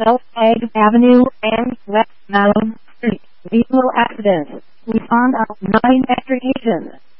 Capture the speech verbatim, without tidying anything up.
South Egg Avenue and West Malone Street. Vehicle accident. We found out nine extrication.